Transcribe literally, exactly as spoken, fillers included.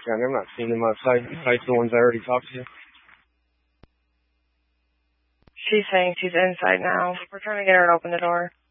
down there. I'm not seeing them outside besides the ones I already talked to. She's saying she's inside now. We're trying to get her to open the door.